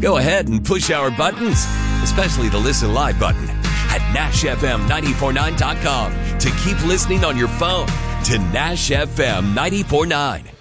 Go ahead and push our buttons, especially the Listen Live button at NashFM949.com to keep listening on your phone to Nash FM 94.9.